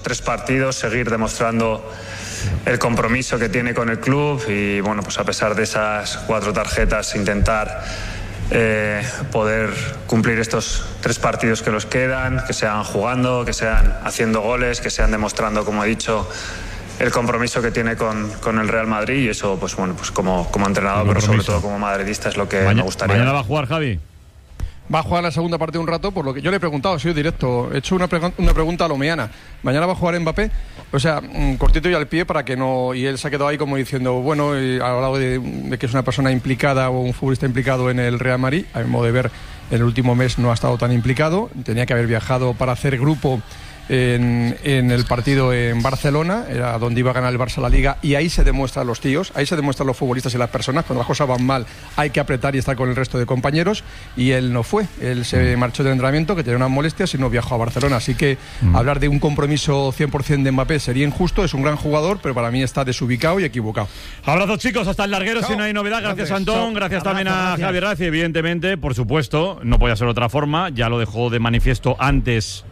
3 partidos, seguir demostrando el compromiso que tiene con el club y bueno, pues a pesar de esas 4 tarjetas intentar poder cumplir estos 3 partidos que nos quedan, que sean jugando, que sean haciendo goles, que sean demostrando, como he dicho, el compromiso que tiene con el Real Madrid, y eso pues bueno, pues como entrenador, pero sobre todo como madridista es lo que me gustaría. ¿Mañana va a jugar Javi? Va a jugar la segunda parte un rato, por lo que yo le he preguntado, ha sido directo. He hecho una pregunta a lo Meana. ¿Mañana va a jugar Mbappé? O sea, cortito y al pie para que no... Y él se ha quedado ahí como diciendo, bueno, ha hablado de que es una persona implicada o un futbolista implicado en el Real Madrid. A mi modo de ver, en el último mes no ha estado tan implicado. Tenía que haber viajado para hacer grupo en el partido en Barcelona, era donde iba a ganar el Barça la Liga, y ahí se demuestran los tíos, ahí se demuestran los futbolistas y las personas. Cuando las cosas van mal hay que apretar y estar con el resto de compañeros, y él no fue, él se marchó del entrenamiento, que tenía unas molestias, y no viajó a Barcelona, así que hablar de un compromiso 100% de Mbappé sería injusto. Es un gran jugador, pero para mí está desubicado y equivocado. Abrazos, chicos, hasta el larguero. Chao. Si no hay novedad. Gracias Antón, gracias también a Javi Razi, evidentemente, por supuesto, no podía ser de otra forma, ya lo dejó de manifiesto antes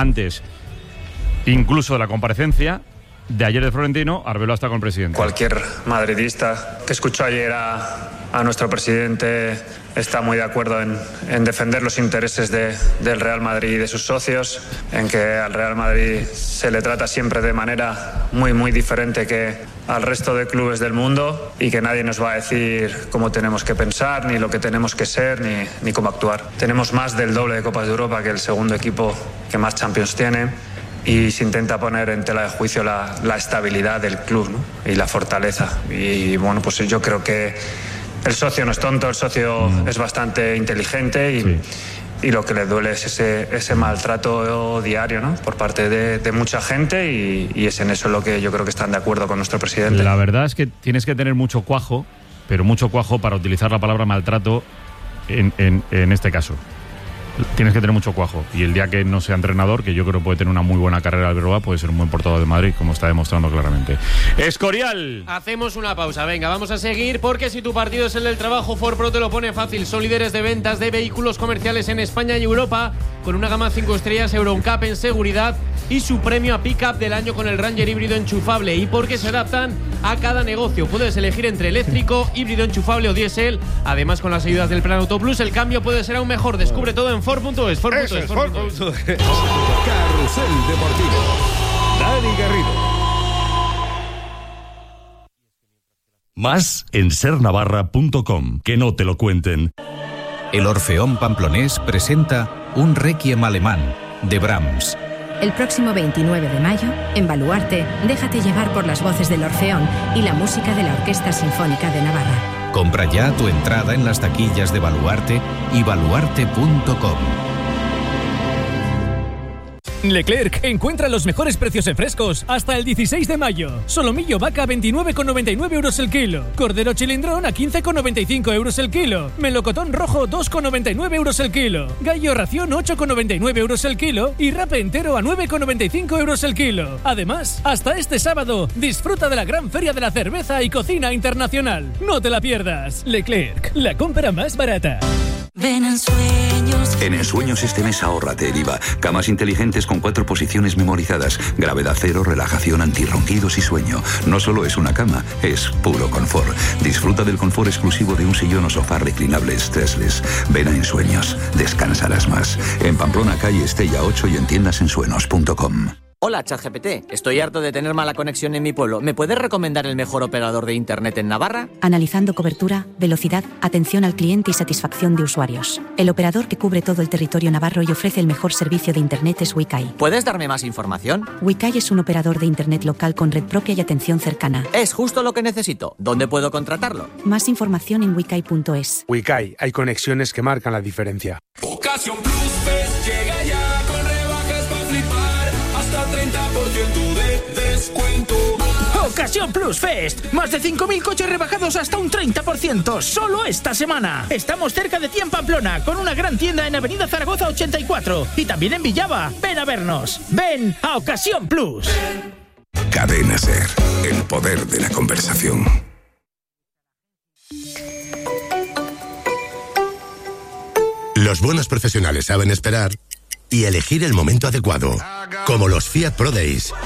incluso de la comparecencia de ayer de Florentino. Arbeloa está con el presidente. Cualquier madridista que escuchó ayer a nuestro presidente está muy de acuerdo en defender los intereses del Real Madrid y de sus socios, en que al Real Madrid se le trata siempre de manera muy, muy diferente que al resto de clubes del mundo, y que nadie nos va a decir cómo tenemos que pensar, ni lo que tenemos que ser, ni cómo actuar. Tenemos más del doble de Copas de Europa que el segundo equipo que más Champions tiene, y se intenta poner en tela de juicio la estabilidad del club, ¿no? Y la fortaleza. Y bueno, pues yo creo que el socio no es tonto, el socio es bastante inteligente, y lo que le duele es ese maltrato diario, ¿no? Por parte de mucha gente, y es en eso lo que yo creo que están de acuerdo con nuestro presidente. La verdad es que tienes que tener mucho cuajo, pero mucho cuajo para utilizar la palabra maltrato en este caso. Tienes que tener mucho cuajo, y el día que no sea entrenador, que yo creo puede tener una muy buena carrera Arbeloa, puede ser un buen portador de Madrid, como está demostrando claramente. Escorial. Hacemos una pausa, venga, vamos a seguir, porque si tu partido es el del trabajo, Ford Pro te lo pone fácil. Son líderes de ventas de vehículos comerciales en España y Europa, con una gama 5 estrellas Euro NCAP en seguridad y su premio a Pickup del año con el Ranger híbrido enchufable, y porque se adaptan a cada negocio. Puedes elegir entre eléctrico, híbrido enchufable o diésel. Además, con las ayudas del Plan Auto Plus, el cambio puede ser aún mejor. Descubre todo en Ford.es. Carrusel Deportivo. Dani Garrido. Más en sernavarra.com. Que no te lo cuenten. El Orfeón Pamplonés presenta un Requiem alemán de Brahms. El próximo 29 de mayo, en Baluarte, déjate llevar por las voces del Orfeón y la música de la Orquesta Sinfónica de Navarra. Compra ya tu entrada en las taquillas de Baluarte y baluarte.com. Leclerc encuentra los mejores precios en frescos hasta el 16 de mayo. Solomillo vaca a 29,99 euros el kilo. Cordero chilindrón a 15,95 euros el kilo. Melocotón rojo 2,99 euros el kilo. Gallo ración 8,99 euros el kilo. Y rape entero a 9,95 euros el kilo. Además, hasta este sábado, disfruta de la gran feria de la cerveza y cocina internacional. No te la pierdas. Leclerc, la compra más barata. Ven en Sueños. En Ensueños este mes ahórrate el IVA. Camas inteligentes con 4 posiciones memorizadas. Gravedad cero, relajación, antirronquidos y sueño. No solo es una cama, es puro confort. Disfruta del confort exclusivo de un sillón o sofá reclinable stressless. Ven a Ensueños, descansarás más. En Pamplona, calle Estella 8 y en tiendasensuenos.com. Hola, ChatGPT. Estoy harto de tener mala conexión en mi pueblo. ¿Me puedes recomendar el mejor operador de internet en Navarra? Analizando cobertura, velocidad, atención al cliente y satisfacción de usuarios. El operador que cubre todo el territorio navarro y ofrece el mejor servicio de internet es Wikai. ¿Puedes darme más información? Wikai es un operador de internet local con red propia y atención cercana. Es justo lo que necesito. ¿Dónde puedo contratarlo? Más información en wikai.es. Wikai, hay conexiones que marcan la diferencia. Ocasión Plus Fest llega ya con rebajas para flipar. Hasta 30% de descuento. Ocasión Plus Fest. Más de 5.000 coches rebajados hasta un 30%. Solo esta semana. Estamos cerca de ti en Pamplona, con una gran tienda en Avenida Zaragoza 84. Y también en Villava. Ven a vernos. Ven a Ocasión Plus. Cadena Ser. El poder de la conversación. Los buenos profesionales saben esperar y elegir el momento adecuado. Como los Fiat Pro Days.